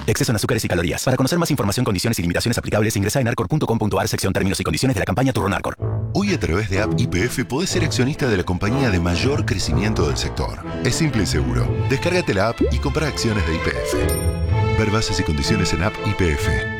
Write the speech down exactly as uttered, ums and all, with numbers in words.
exceso en azúcares y calorías. Para conocer más información, condiciones y limitaciones aplicables, ingresa en arcor punto com punto ar, sección términos y condiciones de la campaña Turronarcor. Hoy a través de App Y P F podés ser accionista de la compañía de mayor crecimiento del sector. Es simple y seguro. Descárgate la app y compra acciones de Y P F. Ver bases y condiciones en App Y P F.